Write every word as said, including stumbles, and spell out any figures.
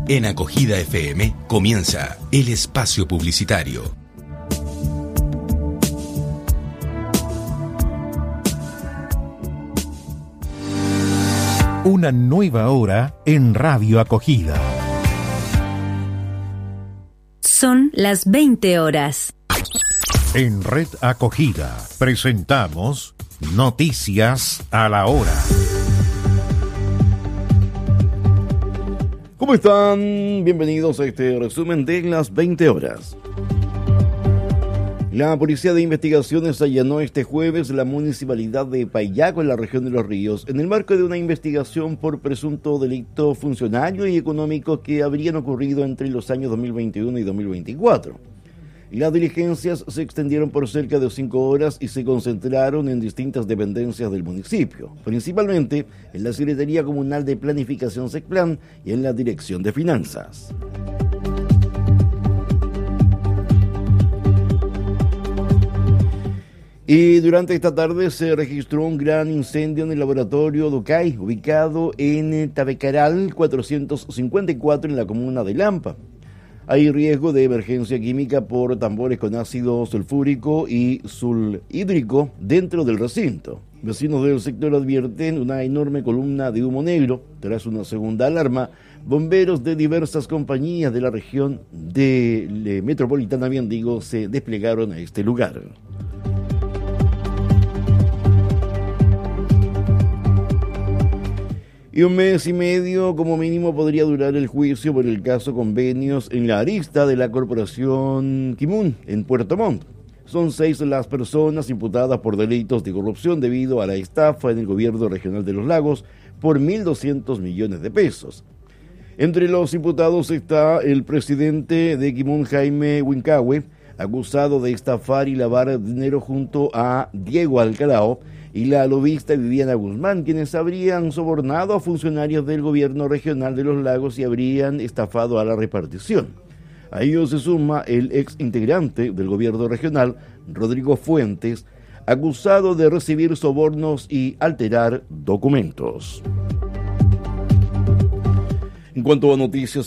En Acogida F M comienza el espacio publicitario. Una nueva hora en Radio Acogida. Son las veinte horas. En Red Acogida presentamos Noticias a la Hora. ¿Cómo están? Bienvenidos a este resumen de las veinte horas. La Policía de Investigaciones allanó este jueves la municipalidad de Payaco en la región de Los Ríos en el marco de una investigación por presunto delito funcionario y económico que habrían ocurrido entre los años dos mil veintiuno y dos mil veinticuatro. Las diligencias se extendieron por cerca de cinco horas y se concentraron en distintas dependencias del municipio, principalmente en la Secretaría Comunal de Planificación SECPLAN y en la Dirección de Finanzas. Y durante esta tarde se registró un gran incendio en el laboratorio Ducay, ubicado en Tabecaral cuatrocientos cincuenta y cuatro en la comuna de Lampa. Hay riesgo de emergencia química por tambores con ácido sulfúrico y sulhídrico dentro del recinto. Vecinos del sector advierten una enorme columna de humo negro. Tras una segunda alarma, bomberos de diversas compañías de la región de la metropolitana Biendigo se desplegaron a este lugar. Y un mes y medio como mínimo podría durar el juicio por el caso Convenios en la arista de la corporación Kimun en Puerto Montt. Son seis las personas imputadas por delitos de corrupción debido a la estafa en el gobierno regional de Los Lagos por mil doscientos millones de pesos. Entre los imputados está el presidente de Kimun, Jaime Huincahue, acusado de estafar y lavar dinero junto a Diego Alcalao, y la lobista Viviana Guzmán, quienes habrían sobornado a funcionarios del gobierno regional de Los Lagos y habrían estafado a la repartición. A ello se suma el ex integrante del gobierno regional, Rodrigo Fuentes, acusado de recibir sobornos y alterar documentos. En cuanto a noticias